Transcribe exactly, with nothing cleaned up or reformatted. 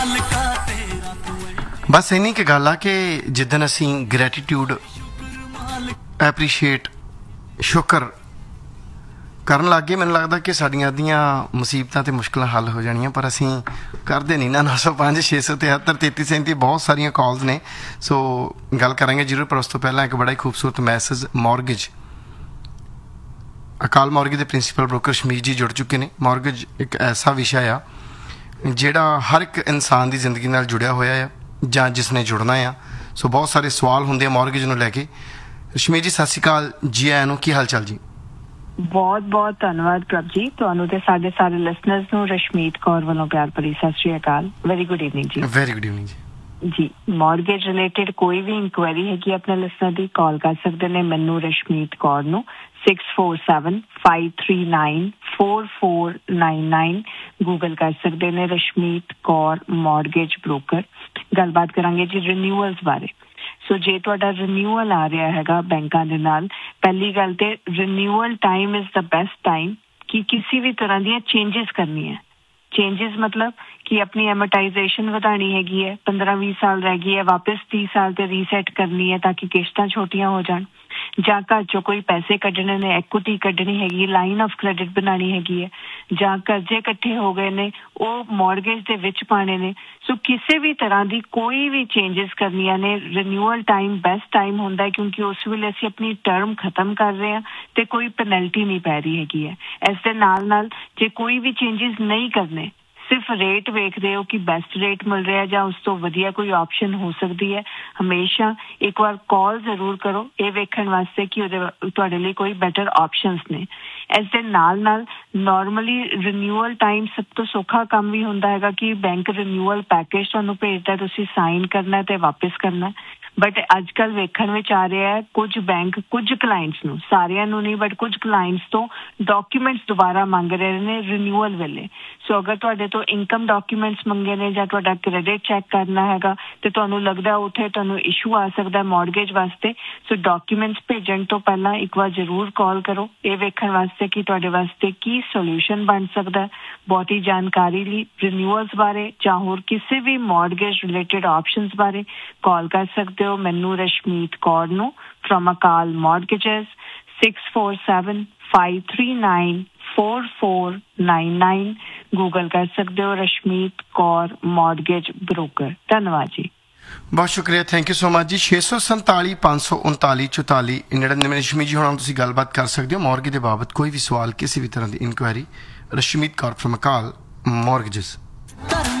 ਬਸ ਇੰਨੀ ਕੁ ਗੱਲ ਆ ਕਿ ਜਿੱਦਣ ਅਸੀਂ ਗ੍ਰੈਟੀਟਿਊਡ ਐਪਰੀਸ਼ੀਏਟ ਸ਼ੁਕਰ ਕਰਨ ਲੱਗ ਗਏ ਮੈਨੂੰ ਲੱਗਦਾ ਕਿ ਸਾਡੀਆਂ ਅੱਧੀਆਂ ਮੁਸੀਬਤਾਂ ਤੇ ਮੁਸ਼ਕਿਲਾਂ ਹੱਲ ਹੋ ਜਾਣੀਆਂ ਪਰ ਅਸੀਂ ਕਰਦੇ ਨਹੀਂ ਨਾ। ਨੌ ਸੌ ਪੰਜ ਛੇ ਸੌ ਤਿਹੱਤਰ ਤੇਤੀ ਸੈਂਤੀ ਬਹੁਤ ਸਾਰੀਆਂ ਕਾਲਸ ਨੇ ਸੋ ਗੱਲ ਕਰਾਂਗੇ ਜ਼ਰੂਰ ਪਰ ਉਸ ਤੋਂ ਪਹਿਲਾਂ ਇੱਕ ਬੜਾ ਹੀ ਖੂਬਸੂਰਤ ਮੈਸੇਜ ਮੌਰਗੇਜ ਅਕਾਲ ਮੌਰਗੇਜ ਦੇ ਪ੍ਰਿੰਸੀਪਲ ਬ੍ਰੋਕਰ ਸ਼ਮੀਰ ਜੀ ਜੁੜ ਚੁੱਕੇ ਨੇ। ਮੌਰਗੇਜ ਇੱਕ ਐਸਾ ਵਿਸ਼ਾ ਆ ਜਿਹੜਾ ਹਰ ਇੱਕ ਇਨਸਾਨ ਦੀ ਜ਼ਿੰਦਗੀ ਨਾਲ ਜੁੜਿਆ ਹੋਇਆ ਆ ਜਾਂ ਜਿਸ ਨੇ ਜੁੜਨਾ ਆ। ਸੋ ਬਹੁਤ ਸਾਰੇ ਸਵਾਲ ਹੁੰਦੇ ਆ ਮੌਰਗੇਜ ਨੂੰ ਲੈ ਕੇ। ਸ਼ਮੀਰ ਜੀ ਸਤਿ ਸ਼੍ਰੀ ਅਕਾਲ ਜੀ ਆਇਆਂ ਨੂੰ, ਕੀ ਹਾਲ ਚਾਲ ਜੀ? ਬਹੁਤ ਬਹੁਤ ਧੰਨਵਾਦ ਪ੍ਰਭ ਜੀ, ਤੁਹਾਨੂੰ ਤੇ ਸਾਡੇ ਸਾਰੇ ਲਿਸਨਰਸ ਨੂੰ ਰਸ਼ਮੀਤ ਕੌਰ ਵੱਲੋਂ ਪਿਆਰ ਭਰੀ ਸਤਿ ਸ਼੍ਰੀ ਅਕਾਲ। ਵੈਰੀ ਗੁੱਡ ਈਵਨਿੰਗ ਜੀ। ਵੈਰੀ ਗੁੱਡ ਈਵਨਿੰਗ ਜੀ। ਜੀ ਮੌਰਗੇਜ ਰਿਲੇਟਡ ਕੋਈ ਵੀ ਇਨਕੁਆਇਰੀ ਹੈਗੀ ਆਪਣੇ ਲਿਸਨਰ ਦੀ ਕਾਲ ਕਰ ਸਕਦੇ ਨੇ ਮੈਨੂੰ ਰਸ਼ਮੀਤ ਕੌਰ ਨੂੰ six four seven five three nine four four nine nine. Google ਕਰ ਸਕਦੇ ਨੇ ਰਸ਼ਮੀਤ ਕੌਰ ਮੌਰਗੇਜ ਬ੍ਰੋਕਰ। ਗੱਲਬਾਤ ਕਰਾਂਗੇ ਜੀ ਰਿਨਿਊਅਲਸ ਬਾਰੇ। ਸੋ ਜੇ ਤੁਹਾਡਾ ਰਿਨਿਊਅਲ ਆ ਰਿਹਾ ਹੈਗਾ ਬੈਂਕਾਂ ਦੇ ਨਾਲ, ਪਹਿਲੀ ਗੱਲ ਤੇ renewal time is the best time ਕਿ ਕਿਸੇ ਵੀ ਤਰ੍ਹਾਂ ਦੀਆਂ ਚੇਂਜਸ ਕਰਨੀਆਂ। ਚੇਂਜਸ ਮਤਲਬ ਕਿ ਆਪਣੀ ਐਮੋਰਟਾਈਜੇਸ਼ਨ ਵਧਾਉਣੀ ਹੈਗੀ ਹੈ, ਪੰਦਰਾਂ ਵੀਹ ਸਾਲ ਰਹਿ ਗਈ ਹੈ ਵਾਪਸ ਤੀਹ ਸਾਲ ਤੇ ਰੀਸੈਟ ਕਰਨੀ ਹੈ ਤਾਂ ਕਿ ਕਿਸ਼ਤਾਂ ਛੋਟੀਆਂ ਹੋ ਜਾਣ, ਜਾਂ ਘਰ ਚੋਂ ਕੋਈ ਪੈਸੇ ਕੱਢਣੇ ਨੇ, ਐਕੁਇਟੀ ਕੱਢਣੀ ਹੈਗੀ, ਲਾਈਨ ਆਫ ਕ੍ਰੈਡਿਟ ਬਣਾਉਣੀ ਹੈਗੀ ਹੈ, ਜਾਂ ਕਰਜ਼ੇ ਇਕੱਠੇ ਹੋ ਗਏ ਨੇ ਉਹ ਮੌਰਗੇਜ ਦੇ ਵਿੱਚ ਪਾਣੇ ਨੇ। ਸੋ ਕਿਸੇ ਵੀ ਤਰ੍ਹਾਂ ਦੀ ਕੋਈ ਵੀ ਚੇਂਜਸ ਕਰਨੀਆਂ ਨੇ ਰਿਨਿਊਅਲ ਟਾਈਮ ਬੈਸਟ ਟਾਈਮ ਹੁੰਦਾ ਹੈ ਕਿਉਂਕਿ ਉਸ ਵੇਲੇ ਅਸੀਂ ਆਪਣੀ ਟਰਮ ਖਤਮ ਕਰ ਰਹੇ ਹਾਂ ਤੇ ਕੋਈ ਪੈਨਲਟੀ ਨਹੀਂ ਪੈ ਰਹੀ ਹੈਗੀ ਹੈ। ਇਸ ਦੇ ਨਾਲ ਨਾਲ ਜੇ ਕੋਈ ਵੀ ਚੇਂਜਸ ਨਹੀਂ ਕਰਨੇ, ਸਿਰਫ ਰੇਟ ਵੇਖਦੇ ਹੋ ਕਿ ਬੈਸਟ ਰੇਟ ਮਿਲ ਰਿਹਾ ਜਾਂ ਉਸ ਤੋਂ ਵਧੀਆ ਕੋਈ ਆਪਸ਼ਨ ਹੋ ਸਕਦੀ ਹੈ, ਹਮੇਸ਼ਾ ਇੱਕ ਵਾਰ ਕਾਲ ਜ਼ਰੂਰ ਕਰੋ ਇਹ ਵੇਖਣ ਵਾਸਤੇ ਕਿ ਉਹਦੇ ਤੁਹਾਡੇ ਲਈ ਕੋਈ ਬੈਟਰ ਆਪਸ਼ਨਸ ਨੇ। ਇਸ ਦੇ ਨਾਲ ਨਾਲ ਨੋਰਮਲੀ ਰਿਨਿਊਅਲ ਟਾਈਮ ਸਭ ਤੋਂ ਸੌਖਾ ਕੰਮ ਵੀ ਹੁੰਦਾ ਹੈਗਾ ਕਿ ਬੈਂਕ ਰਿਨਿਊਅਲ ਪੈਕੇਜ ਤੁਹਾਨੂੰ ਭੇਜਦਾ, ਤੁਸੀਂ ਸਾਈਨ ਕਰਨਾ ਤੇ ਵਾਪਸ ਕਰਨਾ। ਬਟ ਅੱਜ ਕੱਲ੍ਹ ਵੇਖਣ ਵਿੱਚ ਆ ਰਿਹਾ ਹੈ ਕੁਝ ਬੈਂਕ ਕੁਝ ਕਲਾਇੰਟਸ ਨੂੰ, ਸਾਰਿਆਂ ਨੂੰ ਨਹੀਂ ਬਟ ਕੁਝ ਕਲਾਇੰਟਸ ਤੋਂ ਡਾਕੂਮੈਂਟਸ ਦੁਬਾਰਾ ਮੰਗ ਰਹੇ ਨੇ ਰਿਨਿਊਅਲ ਵੇਲੇ। ਸੋ ਅਗਰ ਤੁਹਾਡੇ ਤੋਂ ਇਨਕਮ ਡਾਕੂਮੈਂਟਸ ਮੰਗੇ ਨੇ ਜਾਂ ਤੁਹਾਡਾ ਕ੍ਰੈਡਿਟ ਚੈੱਕ ਕਰਨਾ ਹੈਗਾ ਤੇ ਤੁਹਾਨੂੰ ਲੱਗਦਾ ਉੱਥੇ ਤੁਹਾਨੂੰ ਇਸ਼ੂ ਆ ਸਕਦਾ ਮੌਰਗੇਜ ਵਾਸਤੇ, ਸੋ ਡਾਕੂਮੈਂਟਸ ਭੇਜਣ ਤੋਂ ਪਹਿਲਾਂ ਇੱਕ ਵਾਰ ਜ਼ਰੂਰ ਕਾਲ ਕਰੋ ਇਹ ਵੇਖਣ ਵਾਸਤੇ ਕਿ ਤੁਹਾਡੇ ਵਾਸਤੇ ਕੀ ਸੋਲਿਊਸ਼ਨ ਬਣ ਸਕਦਾ। ਬਹੁਤੀ ਜਾਣਕਾਰੀ ਲਈ ਰਿਨਿਊਅਲਸ ਬਾਰੇ ਜਾਂ ਹੋਰ ਕਿਸੇ ਵੀ ਮੌਰਗੇਜ ਰਿਲੇਟਡ ਆਪਸ਼ਨਸ ਬਾਰੇ ਕਾਲ ਕਰ ਸਕਦੇ ਹੋ ਮੈਨੂੰ ਰਸ਼ਮੀਤ ਕੌਰ ਨੂੰ from Akal ਮੌਰਗੇਜਸ six four seven five three nine four four nine nine. Google ਕਰ ਸਕਦੇ ਹੋ ਰਸ਼ਮੀਤ ਕੌਰ ਮੌਰਗੇਜ ਬ੍ਰੋਕਰ। ਧੰਨਵਾਦ ਜੀ, ਬਹੁਤ ਸ਼ੁਕਰੀਆ, ਥੈਂਕ ਯੂ ਸੋ ਮਚ ਜੀ। ਛੇ ਸੌ ਸੰਤਾਲੀ ਪੰਜ ਸੌ ਉਨਤਾਲੀ ਚੁਤਾਲੀ ਨੜਿਨਵੇਂ ਰਸ਼ਮੀ ਜੀ ਹੁਣ ਤੁਸੀਂ ਗੱਲਬਾਤ ਕਰ ਸਕਦੇ ਹੋ ਮੌਰਗੇਜ ਦੇ ਬਾਬਤ ਕੋਈ ਵੀ ਸਵਾਲ ਕਿਸੇ ਵੀ ਤਰ੍ਹਾਂ ਦੀ inquiry Rashmeet Kaur from Akal ਮੌਰਗੇਜਸ।